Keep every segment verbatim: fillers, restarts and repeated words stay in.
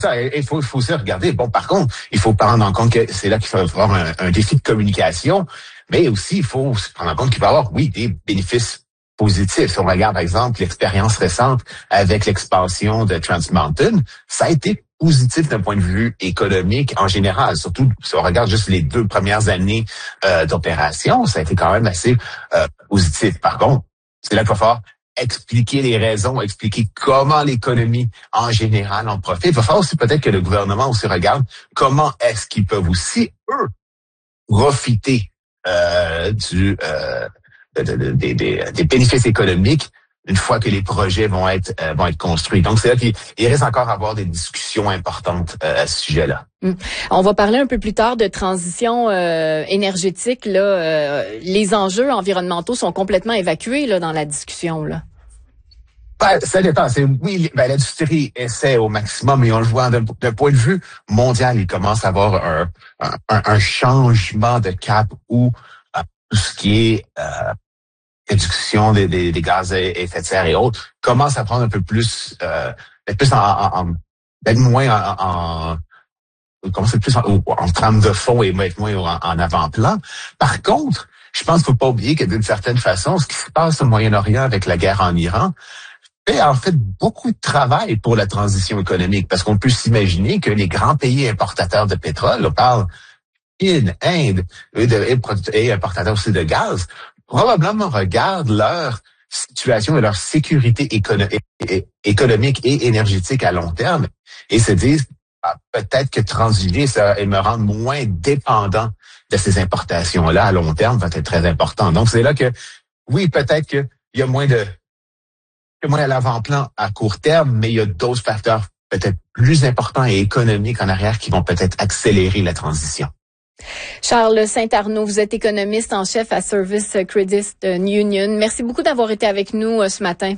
Ça, il faut, il faut aussi regarder. Bon, par contre, il faut prendre en compte que c'est là qu'il faut avoir un, un défi de communication, mais aussi il faut prendre en compte qu'il va y avoir, oui, des bénéfices positifs. Si on regarde, par exemple, l'expérience récente avec l'expansion de Trans Mountain, ça a été positif d'un point de vue économique en général. Surtout, si on regarde juste les deux premières années euh, d'opération, ça a été quand même assez euh, positif. Par contre, c'est là qu'il va falloir expliquer les raisons, expliquer comment l'économie en général en profite. Il va falloir aussi peut-être que le gouvernement aussi regarde comment est-ce qu'ils peuvent aussi, eux, profiter euh, du euh, de, de, de, de, des bénéfices économiques une fois que les projets vont être euh, vont être construits. Donc, c'est là qu'il il reste encore à avoir des discussions importantes euh, à ce sujet-là. Hum. On va parler un peu plus tard de transition euh, énergétique. Là, euh, les enjeux environnementaux sont complètement évacués là dans la discussion là. Ben, ça dépend. C'est, oui, ben, l'industrie essaie au maximum, mais on le voit d'un, d'un point de vue mondial, il commence à avoir un, un, un changement de cap où euh, tout ce qui est euh, réduction des, des, des gaz à effet de serre et autres commence à prendre un peu plus, euh, être plus en, en, en d'être moins en, en commencer plus en, en trame de fond et être moins en, en avant-plan. Par contre, je pense qu'il faut pas oublier que d'une certaine façon, ce qui se passe au Moyen-Orient avec la guerre en Iran fait en fait beaucoup de travail pour la transition économique, parce qu'on peut s'imaginer que les grands pays importateurs de pétrole, on parle Chine, Inde, et, de, et importateurs aussi de gaz, probablement regardent leur situation et leur sécurité écono- et, économique et énergétique à long terme et se disent ah, peut-être que transiger ça et me rendre moins dépendant de ces importations-là à long terme va être très important. Donc c'est là que oui, peut-être qu'il y a moins de moins à l'avant-plan à court terme, mais il y a d'autres facteurs peut-être plus importants et économiques en arrière qui vont peut-être accélérer la transition. Charles Saint-Arnaud, vous êtes économiste en chef à Service Credit Union. Merci beaucoup d'avoir été avec nous ce matin.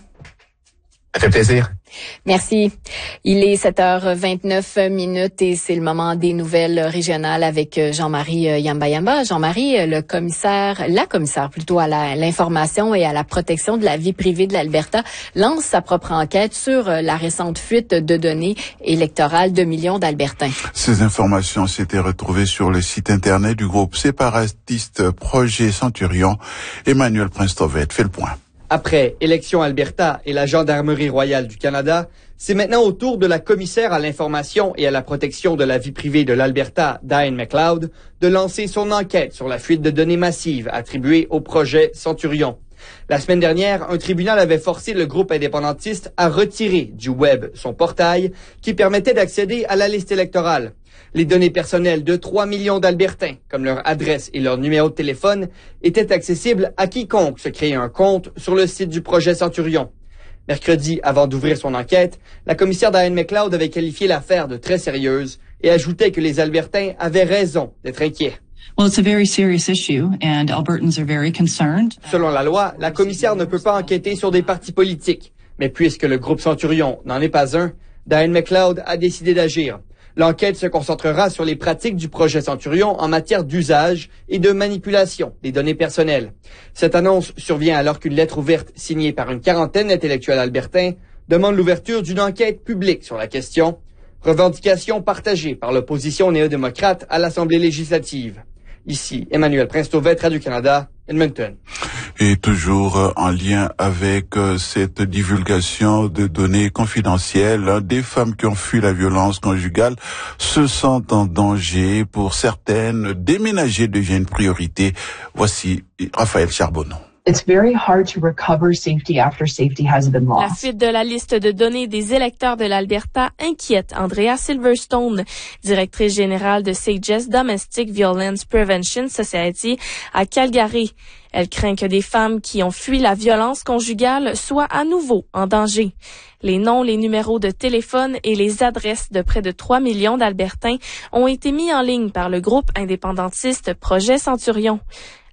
Ça fait plaisir. Merci. Il est sept heures vingt-neuf minutes et c'est le moment des nouvelles régionales avec Jean-Marie Yamba-Yamba. Jean-Marie, le commissaire, la commissaire plutôt à la, l'information et à la protection de la vie privée de l'Alberta lance sa propre enquête sur la récente fuite de données électorales de millions d'Albertains. Ces informations s'étaient retrouvées sur le site internet du groupe séparatiste Projet Centurion. Emmanuel Prince-Tovet fait le point. Après Élections Alberta et la Gendarmerie royale du Canada, c'est maintenant au tour de la commissaire à l'information et à la protection de la vie privée de l'Alberta, Diane McLeod, de lancer son enquête sur la fuite de données massives attribuées au projet Centurion. La semaine dernière, un tribunal avait forcé le groupe indépendantiste à retirer du web son portail qui permettait d'accéder à la liste électorale. Les données personnelles de trois millions d'Albertains, comme leur adresse et leur numéro de téléphone, étaient accessibles à quiconque se créait un compte sur le site du projet Centurion. Mercredi, avant d'ouvrir son enquête, la commissaire Diane McLeod avait qualifié l'affaire de très sérieuse et ajoutait que les Albertains avaient raison d'être inquiets. Well, it's a very serious issue and Albertans are very concerned. Selon la loi, la commissaire ne peut pas enquêter sur des partis politiques. Mais puisque le groupe Centurion n'en est pas un, Diane McLeod a décidé d'agir. L'enquête se concentrera sur les pratiques du projet Centurion en matière d'usage et de manipulation des données personnelles. Cette annonce survient alors qu'une lettre ouverte signée par une quarantaine d'intellectuels albertains demande l'ouverture d'une enquête publique sur la question, revendication partagée par l'opposition néo-démocrate à l'Assemblée législative. Ici, Emmanuel Prince-Tovet, Radio-Canada, Edmonton. Et toujours en lien avec cette divulgation de données confidentielles, des femmes qui ont fui la violence conjugale se sentent en danger. Pour certaines, déménager devient une priorité. Voici Raphaël Charbonneau. It's very hard to recover safety after safety has been lost. La fuite de la liste de données des électeurs de l'Alberta inquiète Andrea Silverstone, directrice générale de Sages Domestic Violence Prevention Society à Calgary. Elle craint que des femmes qui ont fui la violence conjugale soient à nouveau en danger. Les noms, les numéros de téléphone et les adresses de près de trois millions d'Albertains ont été mis en ligne par le groupe indépendantiste Projet Centurion.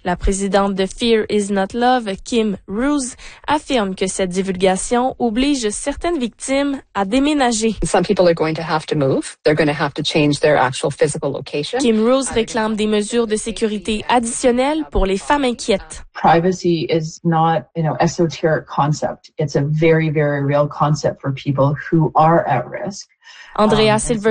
La présidente de Fear is Not Love, Kim Ruse, affirme que cette divulgation oblige certaines victimes à déménager. Some people are going to have to move. They're going to have to change their actual physical location. Kim Ruse réclame des mesures de sécurité additionnelles pour les femmes inquiètes. Privacy is not, you know, esoteric concept. It's a very, very real concept for people who are at risk. Andrea Um, Silver